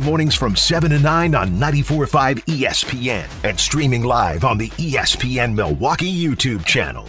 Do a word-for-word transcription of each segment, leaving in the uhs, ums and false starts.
mornings from seven to nine on ninety-four point five E S P N and streaming live on the E S P N Milwaukee YouTube channel.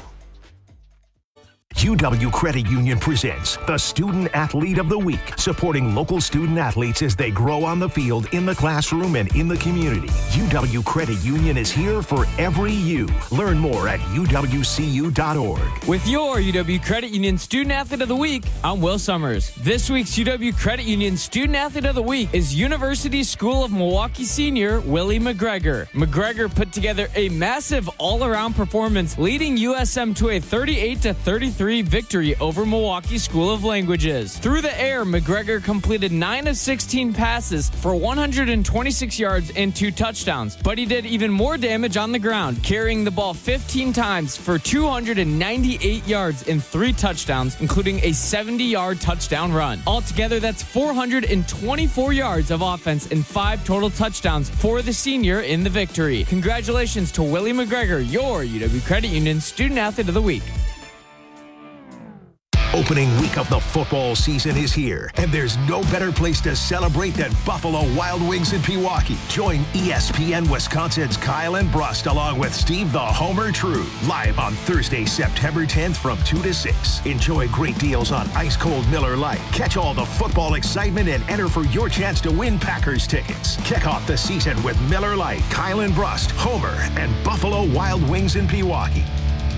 U W Credit Union presents the Student Athlete of the Week, supporting local student athletes as they grow on the field, in the classroom, and in the community. U W Credit Union is here for every U. Learn more at U W C U dot org. With your U W Credit Union Student Athlete of the Week, I'm Will Summers. This week's U W Credit Union Student Athlete of the Week is University School of Milwaukee senior Willie McGregor. McGregor put together a massive all-around performance, leading U S M to a thirty-eight to thirty-three victory over Milwaukee School of Languages. Through the air, McGregor completed nine of sixteen passes for one hundred twenty-six yards and two touchdowns, but he did even more damage on the ground, carrying the ball fifteen times for two hundred ninety-eight yards and three touchdowns, including a seventy-yard touchdown run. Altogether, that's four hundred twenty-four yards of offense and five total touchdowns for the senior in the victory. Congratulations to Willie McGregor, your U W Credit Union Student Athlete of the Week. Opening week of the football season is here, and there's no better place to celebrate than Buffalo Wild Wings in Pewaukee. Join E S P N Wisconsin's Kyle and Brust along with Steve the Homer True, live on Thursday, September tenth from two to six. Enjoy great deals on ice-cold Miller Lite. Catch all the football excitement and enter for your chance to win Packers tickets. Kick off the season with Miller Lite, Kyle and Brust, Homer, and Buffalo Wild Wings in Pewaukee.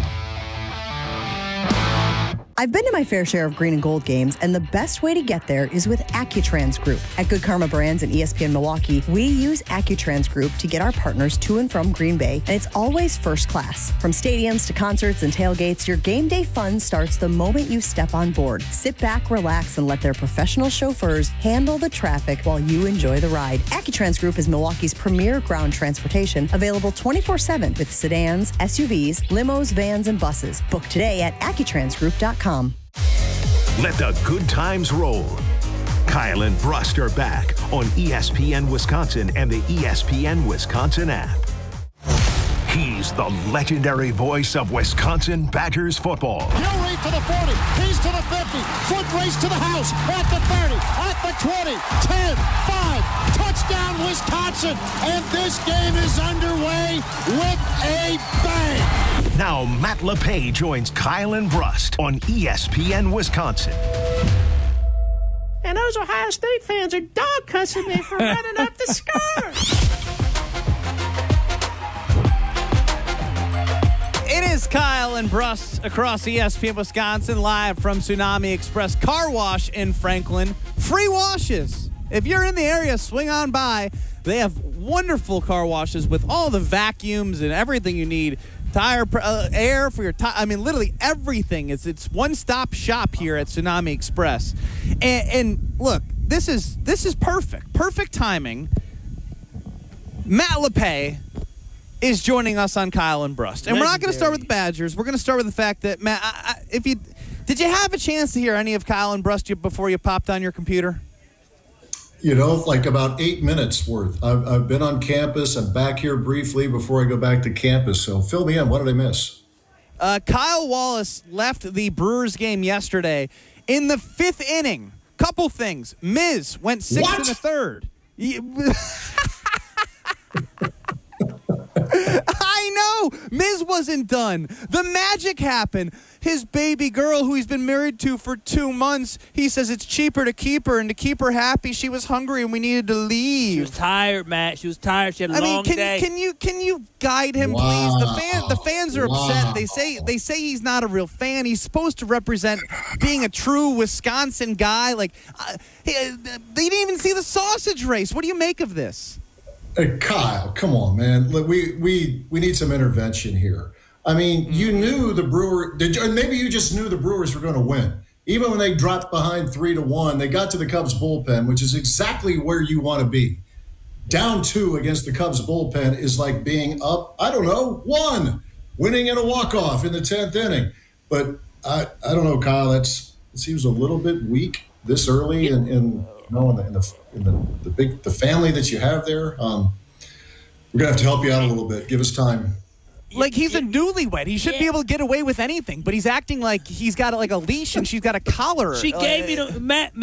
I've been to my fair share of green and gold games, and the best way to get there is with Accutrans Group. At Good Karma Brands and E S P N Milwaukee, we use Accutrans Group to get our partners to and from Green Bay, and it's always first class. From stadiums to concerts and tailgates, your game day fun starts the moment you step on board. Sit back, relax, and let their professional chauffeurs handle the traffic while you enjoy the ride. Accutrans Group is Milwaukee's premier ground transportation, available twenty-four seven with sedans, S U Vs, limos, vans, and buses. Book today at Accutrans Group dot com. Let the good times roll. Kyle and Brust are back on E S P N Wisconsin and the E S P N Wisconsin app. He's the legendary voice of Wisconsin Badgers football. He'll read to the forty. He's to the fifty. Foot race to the house. At the thirty. At the twenty. ten. five. Touchdown, Wisconsin. And this game is underway with a bang. Now Matt LePay joins Kyle and Brust on E S P N Wisconsin. And those Ohio State fans are dog cussing me for running up the score. It is Kyle and Brust across E S P N Wisconsin, live from Tsunami Express Car Wash in Franklin. Free washes. If you're in the area, swing on by. They have wonderful car washes with all the vacuums and everything you need. Tire uh, air for your tire. I mean, literally everything. It's it's one-stop shop here at Tsunami Express. And, and look, this is this is perfect. Perfect timing. Matt LePay is joining us on Kyle and Brust. And Legendary. We're not going to start with the Badgers. We're going to start with the fact that, Matt, I, I, if you did you have a chance to hear any of Kyle and Brust before you popped on your computer? You know, like about eight minutes worth. I've, I've been on campus. I'm back here briefly before I go back to campus. So fill me in. What did I miss? Uh, Kyle Wallace left the Brewers game yesterday in the fifth inning. Couple things. Miz went six what? and a third. I know. Miz wasn't done. The magic happened. His baby girl, who he's been married to for two months, he says it's cheaper to keep her, and to keep her happy, she was hungry and we needed to leave. She was tired, Matt. She was tired. She had a I long mean, can, day. Can you can you guide him, wow. please? The fan the fans are wow. upset. They say they say he's not a real fan. He's supposed to represent being a true Wisconsin guy. Like uh, he, uh, they didn't even see the sausage race. What do you make of this? Hey, Kyle, come on, man. Look, we we we need some intervention here. I mean, you knew the Brewer. Did you, maybe you just knew the Brewers were going to win, even when they dropped behind three to one. They got to the Cubs bullpen, which is exactly where you want to be. Down two against the Cubs bullpen is like being up. I don't know, one, winning in a walk off in the tenth inning. But I I don't know, Kyle. That's it seems a little bit weak this early, in, in you know in the in the, in the the big the family that you have there. Um, we're gonna have to help you out a little bit. Give us time. Like, he's a newlywed. He should yeah. be able to get away with anything, but he's acting like he's got like a leash and she's got a collar. She gave me the Matt. Matt.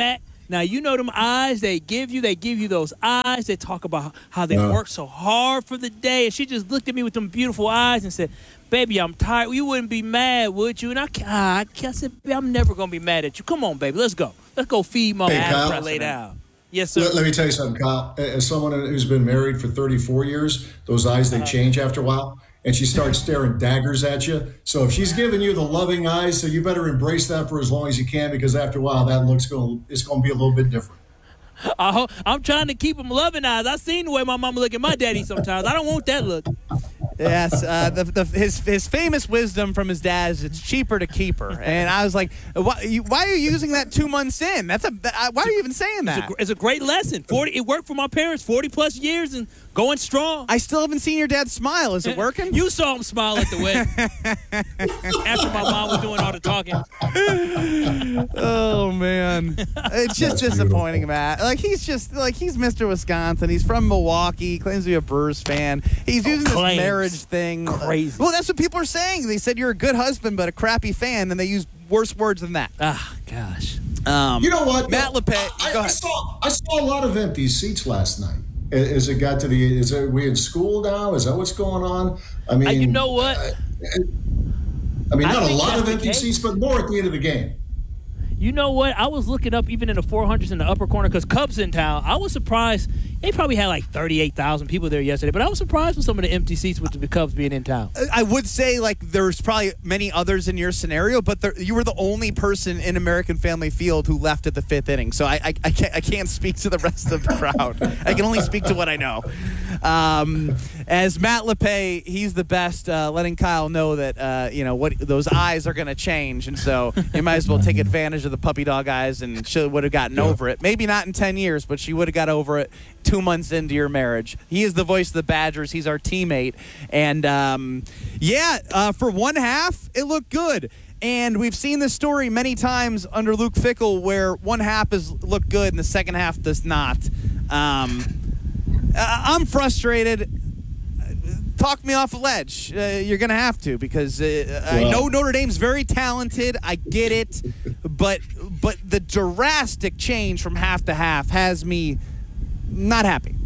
Now, you know them eyes they give you. They give you those eyes. They talk about how they Uh. work so hard for the day. And she just looked at me with them beautiful eyes and said, baby, I'm tired. You wouldn't be mad, would you? And I, I, I said, I'm never going to be mad at you. Come on, baby. Let's go. Let's go feed my Hey, ass Kyle. before I lay down. Yes, sir. Let, let me tell you something, Kyle. As someone who's been married for thirty-four years, those eyes, they change after a while. And she starts staring daggers at you. So if she's giving you the loving eyes, so you better embrace that for as long as you can, because after a while, that looks going it's going to be a little bit different. I ho- I'm trying to keep them loving eyes. I seen the way my mama look at my daddy sometimes. I don't want that look. Yes, uh, the, the, his his famous wisdom from his dad is it's cheaper to keep her. And I was like, why, you, why are you using that two months in? That's a that, why are you even saying It's that? a, it's a great lesson. Forty. It worked for my parents. Forty plus years and going strong. I still haven't seen your dad smile. Is it working? You saw him smile at the wedding after my mom was doing all the talking. Oh man, it's just That's disappointing, Matt. Like he's just like he's Mister Wisconsin. He's from Milwaukee. Claims to be a Brewers fan. He's using this claims. marriage thing. Crazy. Well, that's what people are saying. They said you're a good husband, but a crappy fan, and they use worse words than that. Ah, gosh. Um, You know what? Matt LePay. I, Go I, ahead. saw, I saw a lot of empty seats last night. As it got to the, is it, we in school now? Is that what's going on? I mean, Uh, you know what? I, I mean, I not a think lot that's of the empty case. seats, but more at the end of the game. You know what? I was looking up even in the four hundreds in the upper corner because Cubs in town. I was surprised. They probably had like thirty-eight thousand people there yesterday, but I was surprised with some of the empty seats with the Cubs being in town. I would say like there's probably many others in your scenario, but there, you were the only person in American Family Field who left at the fifth inning. So I, I, I can't I can't speak to the rest of the crowd. I can only speak to what I know. Um, as Matt LePay, he's the best, uh, letting Kyle know that uh, you know what those eyes are going to change, and so you might as well take advantage of the puppy dog eyes, and she would have gotten Yeah. over it. Maybe not in ten years, but she would have got over it two months into your marriage. He is the voice of the Badgers. He's our teammate. And, um, yeah, uh, for one half, it looked good. And we've seen this story many times under Luke Fickell where one half has looked good and the second half does not. Um, I'm frustrated. Talk me off a ledge. Uh, you're going to have to because uh, I know Notre Dame's very talented. I get it. But, but the drastic change from half to half has me not happy.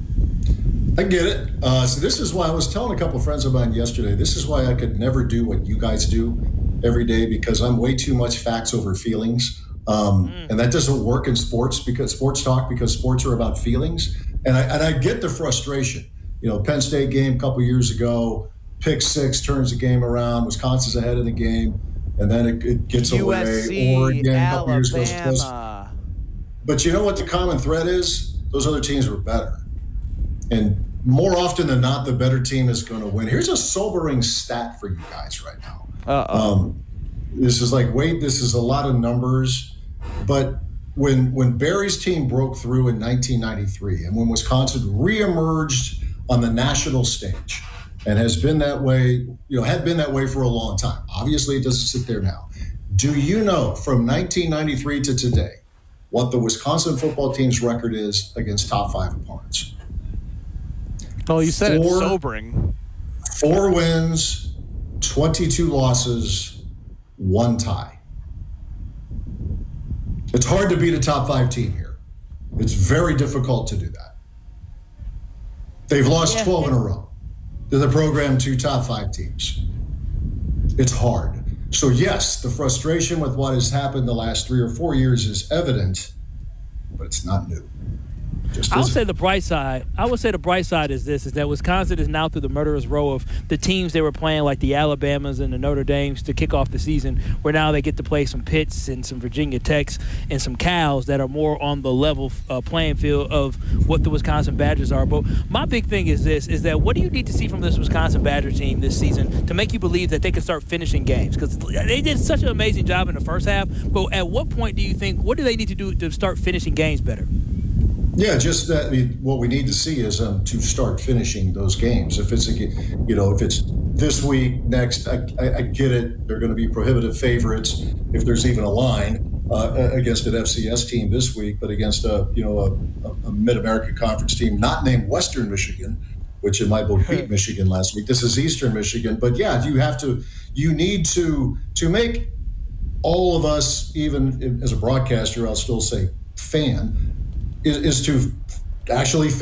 I get it. Uh, so this is why I was telling a couple of friends of mine yesterday, this is why I could never do what you guys do every day, because I'm way too much facts over feelings. Um, mm. And that doesn't work in sports, because sports talk, because sports are about feelings. And I, and I get the frustration. You know, Penn State game a couple years ago, pick six turns the game around. Wisconsin's ahead of the game, and then it, it gets U S C, away. Oregon a couple years ago. Alabama. But you know what the common thread is? Those other teams were better. And more often than not, the better team is going to win. Here's a sobering stat for you guys right now. Uh-oh. Um, this is like, wait, this is a lot of numbers. But when when Barry's team broke through in nineteen ninety-three, and when Wisconsin reemerged on the national stage, and has been that way, you know, had been that way for a long time. Obviously, it doesn't sit there now. Do you know from nineteen ninety-three to today what the Wisconsin football team's record is against top five opponents? Oh, you said Four- it's sobering. Four wins, twenty-two losses, one tie. It's hard to beat a top five team here. It's very difficult to do that. They've lost Yeah. twelve in a row to the program to top five teams. It's hard. So yes, the frustration with what has happened the last three or four years is evident, but it's not new. Just I would isn't. say the bright side. I would say the bright side is this: is that Wisconsin is now through the murderer's row of the teams they were playing, like the Alabamas and the Notre Dames, to kick off the season. Where now they get to play some Pitts and some Virginia Techs and some Cows that are more on the level uh, playing field of what the Wisconsin Badgers are. But my big thing is this: is that what do you need to see from this Wisconsin Badger team this season to make you believe that they can start finishing games? Because they did such an amazing job in the first half. But at what point do you think? What do they need to do to start finishing games better? Yeah, just that. I mean, what we need to see is um, to start finishing those games. If it's a, you know, if it's this week, next, I, I, I get it. They're going to be prohibitive favorites if there's even a line uh, against an F C S team this week, but against a you know a, a, a Mid-American Conference team not named Western Michigan, which in my book beat Michigan last week. This is Eastern Michigan, but yeah, you have to, you need to to make all of us, even as a broadcaster, I'll still say fan is, is to actually